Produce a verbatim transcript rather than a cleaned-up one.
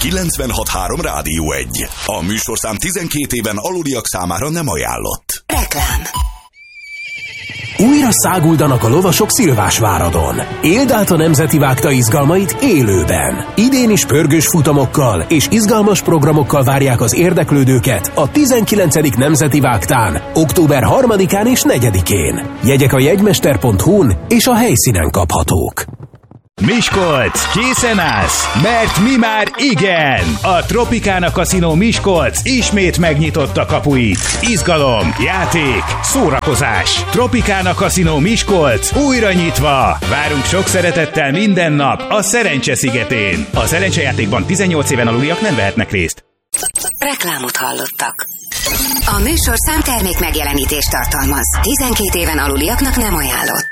kilencvenhat három Rádió egy. A műsorszám tizenkét éven aluliak számára nem ajánlott. Reklám. Újra száguldanak a lovasok Szilvásváradon. Éld át a nemzeti vágta izgalmait élőben. Idén is pörgős futamokkal és izgalmas programokkal várják az érdeklődőket a tizenkilencedik nemzeti vágtán, október harmadikán és negyedikén. Jegyek a jegymester pont hu-n és a helyszínen kaphatók. Miskolc, készen állsz? Mert mi már igen! A Tropicana Casino Miskolc ismét megnyitotta kapuit. Izgalom, játék, szórakozás. Tropicana Casino Miskolc újra nyitva. Várunk sok szeretettel minden nap a Szerencse szigetén. A szerencsejátékban tizennyolc éven aluliak nem vehetnek részt. Reklámot hallottak. A műsorszám termék megjelenítést tartalmaz. tizenkét éven aluliaknak nem ajánlott.